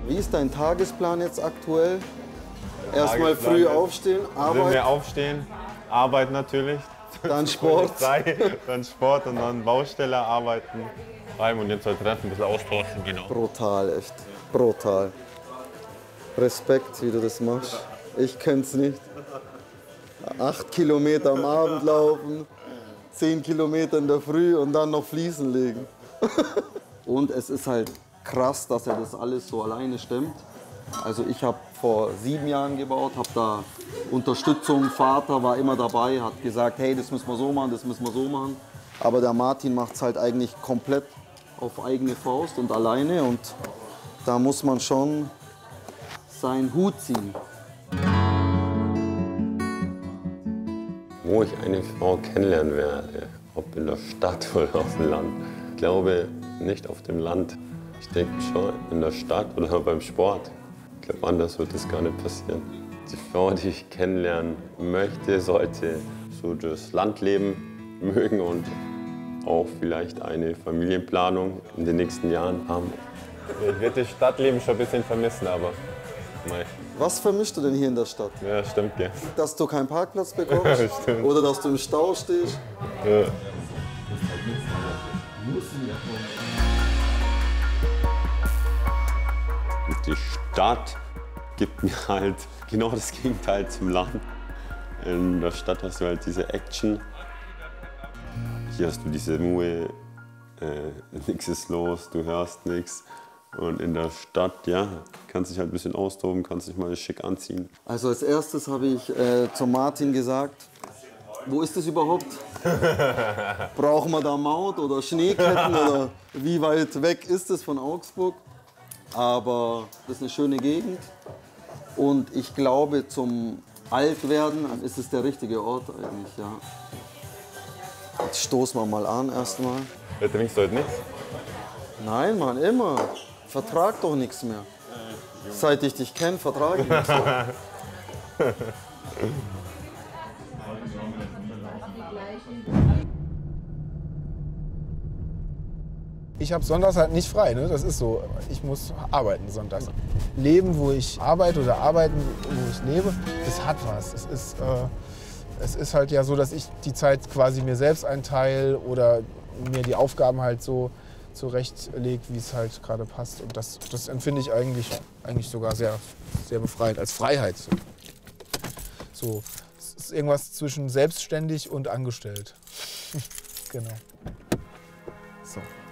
Wie ist dein Tagesplan jetzt aktuell? Erstmal früh aufstehen, arbeiten. Wir aufstehen, arbeiten natürlich. Dann Sport. Dann Sport und dann Baustelle, arbeiten. Rein und jetzt halt treffen, ein bisschen austauschen, genau. Brutal, echt. Brutal. Respekt, wie du das machst. Ich könnte es nicht. 8 Kilometer am Abend laufen, 10 Kilometer in der Früh und dann noch Fliesen legen. Und es ist halt krass, dass er das alles so alleine stemmt. Also ich habe vor 7 Jahren gebaut, habe da Unterstützung, Vater war immer dabei, hat gesagt, hey, das müssen wir so machen, das müssen wir so machen. Aber der Martin macht es halt eigentlich komplett auf eigene Faust und alleine und da muss man schon seinen Hut ziehen. Wo ich eine Frau kennenlernen werde, ob in der Stadt oder auf dem Land. Ich glaube nicht auf dem Land. Ich denke schon in der Stadt oder beim Sport. Ich glaube, anders wird das gar nicht passieren. Die Frau, die ich kennenlernen möchte, sollte so das Landleben mögen und auch vielleicht eine Familienplanung in den nächsten Jahren haben. Ich werde das Stadtleben schon ein bisschen vermissen, aber mei. Was vermisst du denn hier in der Stadt? Ja, stimmt, gell. Dass du keinen Parkplatz bekommst? Stimmt. Oder dass du im Stau stehst? Ja. Und die Stadt gibt mir halt genau das Gegenteil zum Land. In der Stadt hast du halt diese Action. Hier hast du diese Ruhe, nichts ist los, du hörst nichts. Und in der Stadt, ja, kannst dich halt ein bisschen austoben, kannst dich mal schick anziehen. Also als erstes habe ich zu Martin gesagt, wo ist das überhaupt? Brauchen wir da Maut oder Schneeketten oder wie weit weg ist es von Augsburg? Aber das ist eine schöne Gegend und ich glaube, zum Altwerden ist es der richtige Ort eigentlich, ja. Jetzt stoßen wir mal an erstmal. Wer trinkst du heute nichts? Nein, Mann, immer. Vertrag doch nichts mehr. Seit ich dich kenne, vertrage ich nichts mehr. Ich habe sonntags halt nicht frei, ne? Das ist so. Ich muss arbeiten sonntags. Leben, wo ich arbeite oder arbeiten, wo ich lebe, das hat was. Es ist halt ja so, dass ich die Zeit quasi mir selbst einteile oder mir die Aufgaben halt so zurechtlege, wie es halt gerade passt. Und das empfinde ich eigentlich sogar sehr, sehr befreiend, als Freiheit. So, es ist irgendwas zwischen selbstständig und angestellt. Genau. So.